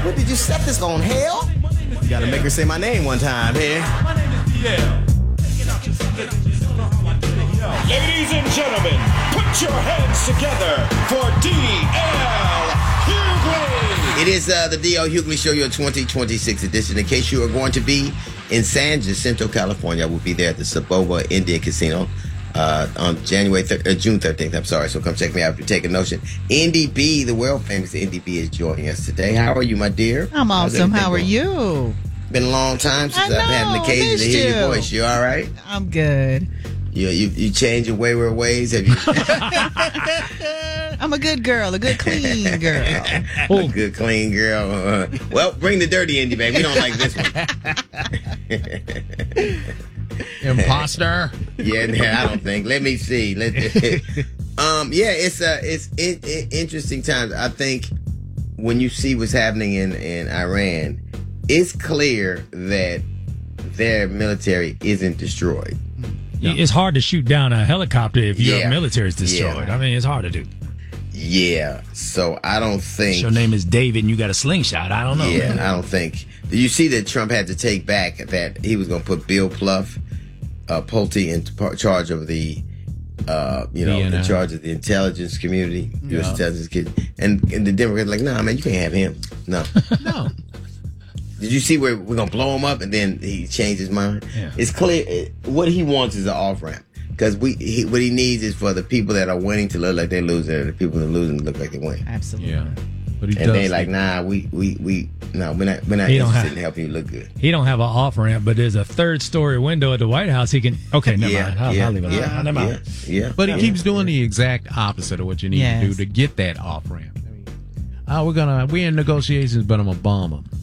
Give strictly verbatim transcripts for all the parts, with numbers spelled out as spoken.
What did you set this on, hell? You gotta make her say my name one time here. My name is D L. Ladies and gentlemen, put your hands together for D L Hughley. It is uh, the D L Hughley Show, your twenty twenty-six edition. In case you are going to be in San Jacinto, California, I will be there at the Saboba India Casino uh, on January thir- uh, June thirteenth. I'm sorry, so come check me out if you're taking notion. Indy B, the world famous Indy B, is joining us today. How are you, my dear? I'm How's awesome. How are going? you? Been a long time since I I've had know, an occasion to missed hear you. your voice. You all right? I'm good. You you you change your wayward ways? Have you? I'm a good girl, a good clean girl. A good clean girl. Uh, well, bring the dirty Indy back. We don't like this one. Imposter. Yeah, no, I don't think. Let me see. Let. um. Yeah, it's uh, it's it, it, interesting times. I think when you see what's happening in in Iran, it's clear that their military isn't destroyed. No. It's hard to shoot down a helicopter if your Yeah. military is destroyed. Yeah. I mean, it's hard to do. Yeah. So I don't think Your name is David and you got a slingshot. I don't know. Yeah, I don't think. You see that Trump had to take back that he was going to put Bill Pluff, uh, Pulte in par- charge of the, uh, you know, D N I. in charge of the intelligence community, U S Yeah. intelligence community. And, and the Democrats like, nah, man, you can't have him. No. No. Did you see where we're going to blow him up and then he changed his mind? Yeah. It's clear. It, what he wants is an off-ramp. Because we, he, what he needs is for the people that are winning to look like they're losing and the people that are losing to look like they're winning. Absolutely. Yeah. But he And does they like, nah, we, we, we, no, we're not, we're not He don't interested have- in helping you look good. He don't have an off ramp, but there's a third story window at the White House. He can. Okay, never yeah, mind. I'll, yeah, I'll leave it yeah, alone. Never yeah, mind. yeah. But he yeah. keeps doing the exact opposite of what you need Yes. to do to get that off ramp. I mean, oh, we're gonna we're in negotiations, but I'm gonna bomb them.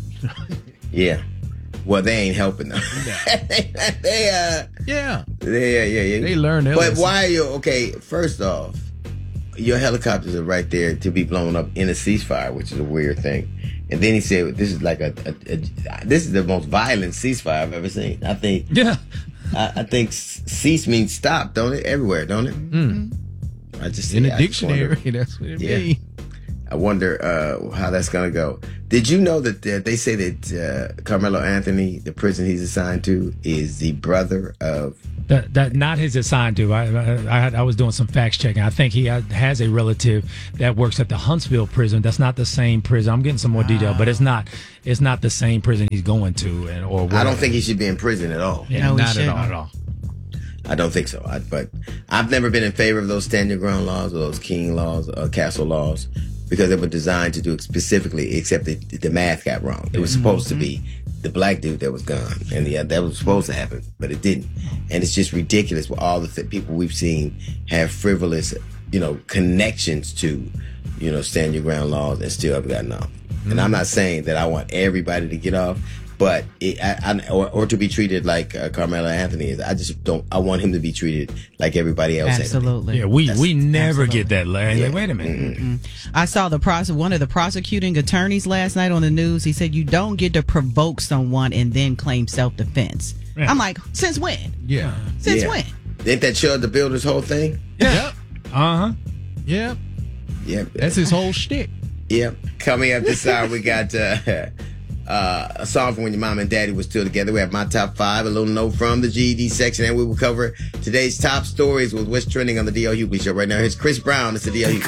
Yeah. Well, they ain't helping them. they, they, uh, Yeah. they, yeah, yeah. They learn their But lesson. why are you, okay, first off, your helicopters are right there to be blown up in a ceasefire, which is a weird thing. And then he said, this is like a, a, a this is the most violent ceasefire I've ever seen. I think, Yeah. I, I think cease means stop, don't it? Everywhere, don't it? Mm. I just In the I just wonder- dictionary, that's what it Yeah. means. I wonder uh, how that's going to go. Did you know that uh, they say that uh, Carmelo Anthony, the prison he's assigned to, is the brother of... That, that not his assigned to. I, I I I was doing some facts checking. I think he has a relative that works at the Huntsville prison. That's not the same prison. I'm getting some more detail, but it's not it's not the same prison he's going to. And or I whatever. don't think he should be in prison at all. Yeah, No, he not at shouldn't. all. At all. I don't think so. I, but I've never been in favor of those stand your ground laws or those King laws, uh, Castle laws, because they were designed to do it specifically, except that the math got wrong. It was supposed to be the black dude that was gone, and the, that was supposed to happen, but it didn't. And it's just ridiculous with all the th- people we've seen have frivolous, you know, connections to, you know, stand your ground laws and still have gotten off. And I'm not saying that I want everybody to get off, but it, I, I, or, or to be treated like uh, Carmelo Anthony is. I just don't. I want him to be treated like everybody else. has been. Absolutely. Yeah, we That's- we never absolutely. get that. Larry. Yeah. Like, wait a minute. I saw the pros- one of the prosecuting attorneys last night on the news. He said you don't get to provoke someone and then claim self-defense. Yeah. I'm like, since when? Yeah. Since Yeah. when? Didn't that show the builder's whole thing? Yep. Uh huh. Yep. Yeah. That's his whole shtick. Yep. Coming up this hour, we got uh, uh, a song from when your mom and daddy were still together. We have my top five, a little note from the G E D section, and we will cover today's top stories with what's trending on the D L Hughley Show right now. Here's Chris Brown. It's the D L Hughley